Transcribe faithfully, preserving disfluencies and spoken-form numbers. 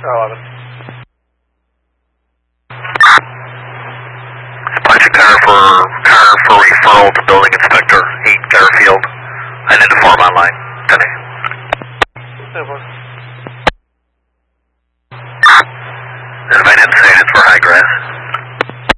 eleven. Bunch of car for, car for referral to building inspector, eight Garfield. Identiform online. ten A. ten four.